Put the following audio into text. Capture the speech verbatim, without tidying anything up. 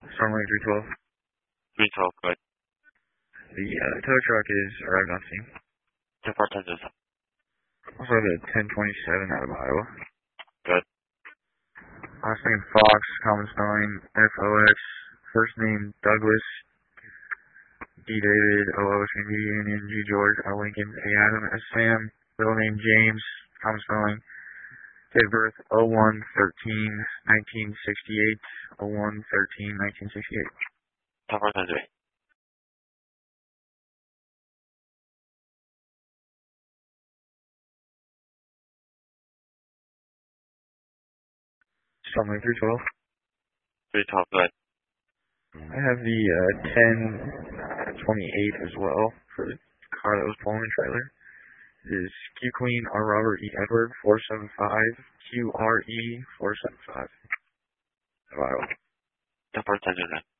Stormway three twelve. three twelve, good. The uh, tow truck is arrived on scene. ten four ten zero. Also the ten twenty-seven out of Iowa. Good. Last name Fox, common spelling F O X. First name Douglas, D David, O Ocean, D Union, G George, R Lincoln, A Adam, S Sam. Middle name James, common spelling. Date of birth oh one thirteen nineteen sixty-eight. oh one thirteen nineteen sixty-eight. ten four ten zero. Stormway three twelve. three twelve, good. I have the uh, ten twenty-eight as well for the car that was pulling the trailer. It is Q Queen R Robert E Edward four seven five Q R E four seven five. Wow. ten four ten zero.